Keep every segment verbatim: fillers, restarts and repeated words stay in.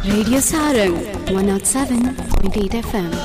Radio Sarang one oh seven point eight F M.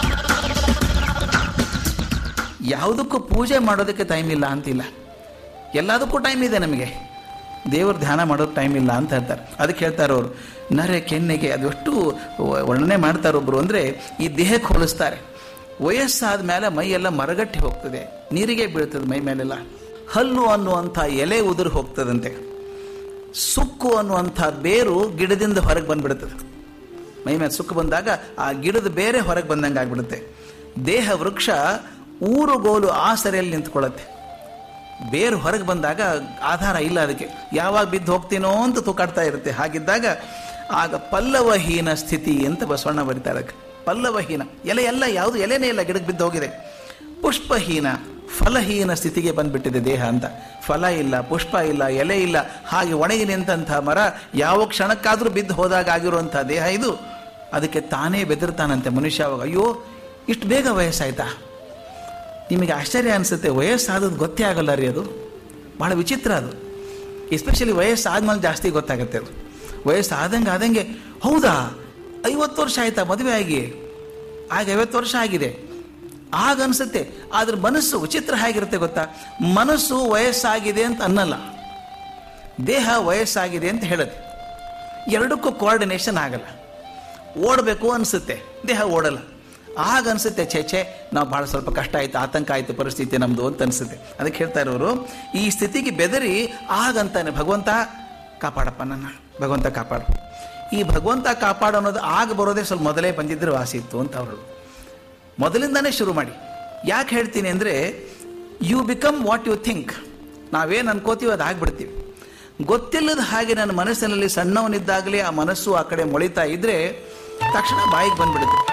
ಯಾವುದಕ್ಕೂ ಪೂಜೆ ಮಾಡೋದಕ್ಕೆ ಟೈಮ್ ಇಲ್ಲ ಅಂತಿಲ್ಲ, ಎಲ್ಲದಕ್ಕೂ ಟೈಮ್ ಇದೆ. ನಮಗೆ ದೇವ್ರ ಧ್ಯಾನ ಮಾಡೋದು ಟೈಮ್ ಇಲ್ಲ ಅಂತ ಹೇಳ್ತಾರೆ. ಅದಕ್ಕೆ ಹೇಳ್ತಾರೆ ಅವರು, ನರೆ ಕೆನ್ನೆಗೆ ಅದೆಷ್ಟು ವರ್ಣನೆ ಮಾಡ್ತಾರೆ ಒಬ್ಬರು ಅಂದರೆ, ಈ ದೇಹಕ್ಕೆ ಹೋಲಿಸ್ತಾರೆ. ವಯಸ್ಸಾದ ಮೇಲೆ ಮೈಯೆಲ್ಲ ಮರಗಟ್ಟಿ ಹೋಗ್ತದೆ, ನೀರಿಗೆ ಬೀಳ್ತದೆ ಮೈ ಮೇಲೆಲ್ಲ. ಹಲ್ಲು ಅನ್ನುವಂಥ ಎಲೆ ಉದುರು ಹೋಗ್ತದಂತೆ. ಸುಕ್ಕು ಅನ್ನುವಂಥ ಬೇರು ಗಿಡದಿಂದ ಹೊರಗೆ ಬಂದ್ಬಿಡ್ತದೆ. ಮೈ ಮೇಲೆ ಸುಕ್ಕು ಬಂದಾಗ ಆ ಗಿಡದ ಬೇರೆ ಹೊರಗೆ ಬಂದಂಗೆ ಆಗ್ಬಿಡುತ್ತೆ. ದೇಹ ವೃಕ್ಷ ಊರುಗೋಲು ಆಸರೆಯಲ್ಲಿ ನಿಂತ್ಕೊಳ್ಳುತ್ತೆ. ಬೇರು ಹೊರಗೆ ಬಂದಾಗ ಆಧಾರ ಇಲ್ಲ ಅದಕ್ಕೆ, ಯಾವಾಗ ಬಿದ್ದು ಹೋಗ್ತೀನೋ ಅಂತ ತೂಕಾಡ್ತಾ ಇರುತ್ತೆ. ಹಾಗಿದ್ದಾಗ ಆಗ ಪಲ್ಲವಹೀನ ಸ್ಥಿತಿ ಅಂತ ಬಸವಣ್ಣ ಬರೀತಾರೆ. ಅದಕ್ಕೆ ಪಲ್ಲವಹೀನ, ಎಲೆ ಎಲ್ಲ ಯಾವುದು ಎಲೆನೇ ಇಲ್ಲ, ಗಿಡಕ್ಕೆ ಬಿದ್ದು ಹೋಗಿದೆ. ಪುಷ್ಪಹೀನ, ಫಲಹೀನ ಸ್ಥಿತಿಗೆ ಬಂದ್ಬಿಟ್ಟಿದೆ ದೇಹ ಅಂತ. ಫಲ ಇಲ್ಲ, ಪುಷ್ಪ ಇಲ್ಲ, ಎಲೆ ಇಲ್ಲ, ಹಾಗೆ ಒಣಗಿ ನಿಂತಹ ಮರ, ಯಾವ ಕ್ಷಣಕ್ಕಾದರೂ ಬಿದ್ದು ಹೋದಾಗ ಆಗಿರುವಂಥ ದೇಹ ಇದು. ಅದಕ್ಕೆ ತಾನೇ ಬೆದರ್ತಾನಂತೆ ಮನುಷ್ಯ. ಅವಾಗ ಅಯ್ಯೋ ಇಷ್ಟು ಬೇಗ ವಯಸ್ಸಾಯ್ತಾ? ನಿಮಗೆ ಆಶ್ಚರ್ಯ ಅನಿಸುತ್ತೆ, ವಯಸ್ಸಾದದ್ದು ಗೊತ್ತೇ ಆಗಲ್ಲ ರೀ. ಅದು ಭಾಳ ವಿಚಿತ್ರ. ಅದು ಎಸ್ಪೆಷಲಿ ವಯಸ್ಸಾದ್ಮೇಲೆ ಜಾಸ್ತಿ ಗೊತ್ತಾಗುತ್ತೆ. ಅದು ವಯಸ್ಸಾದಂಗೆ ಆದಂಗೆ, ಹೌದಾ ಐವತ್ತು ವರ್ಷ ಆಯ್ತಾ ಮದುವೆ ಆಗಿ? ಆಗ ಐವತ್ತು ವರ್ಷ ಆಗಿದೆ ಆಗ ಅನಿಸುತ್ತೆ. ಆದ್ರೆ ಮನಸ್ಸು ವಿಚಿತ್ರ ಹೇಗಿರುತ್ತೆ ಗೊತ್ತಾ? ಮನಸ್ಸು ವಯಸ್ಸಾಗಿದೆ ಅಂತ ಅನ್ನಲ್ಲ, ದೇಹ ವಯಸ್ಸಾಗಿದೆ ಅಂತ ಹೇಳುತ್ತೆ. ಎರಡಕ್ಕೂ ಕೋಆರ್ಡಿನೇಷನ್ ಆಗಲ್ಲ. ಓಡಬೇಕು ಅನಿಸುತ್ತೆ, ದೇಹ ಓಡಲ್ಲ. ಆಗ ಅನಿಸುತ್ತೆ, ಛೇ ಛೇ ನಾವು ಭಾಳ ಸ್ವಲ್ಪ ಕಷ್ಟ ಆಯಿತು, ಆತಂಕ ಆಯಿತು ಪರಿಸ್ಥಿತಿ ನಮ್ಮದು ಅಂತ ಅನಿಸುತ್ತೆ. ಅದಕ್ಕೆ ಹೇಳ್ತಾ ಇರೋರು, ಈ ಸ್ಥಿತಿಗೆ ಬೆದರಿ ಆಗಂತಾನೆ ಭಗವಂತ ಕಾಪಾಡಪ್ಪ ನನ್ನ, ಭಗವಂತ ಕಾಪಾಡು. ಈ ಭಗವಂತ ಕಾಪಾಡು ಅನ್ನೋದು ಆಗ ಬರೋದೇ ಸ್ವಲ್ಪ ಮೊದಲೇ ಬಂದಿದ್ದರೆ ವಾಸಿ ಇತ್ತು ಅಂತ ಅವರು ಮೊದಲಿಂದಾನೇ ಶುರು ಮಾಡಿ. ಯಾಕೆ ಹೇಳ್ತೀನಿ ಅಂದರೆ, you become what you think. ನಾವೇನು ಅನ್ಕೋತೀವಿ ಅದು ಆಗ್ಬಿಡ್ತೀವಿ. ಗೊತ್ತಿಲ್ಲದ ಹಾಗೆ ನನ್ನ ಮನಸ್ಸಿನಲ್ಲಿ ಸಣ್ಣವನಿದ್ದಾಗಲೇ ಆ ಮನಸ್ಸು ಆ ಕಡೆ ಮೊಳಿತಾ ಇದ್ರೆ ತಕ್ಷಣ ಬಾಯಿಗೆ ಬಂದ್ಬಿಡುತ್ತೆ.